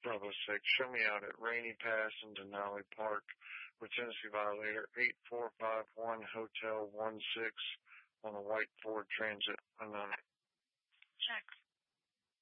Bravo 6, show me out at Rainy Pass in Denali Park with Tennessee Violator 8451 Hotel 16 on a white Ford Transit unknown. Check.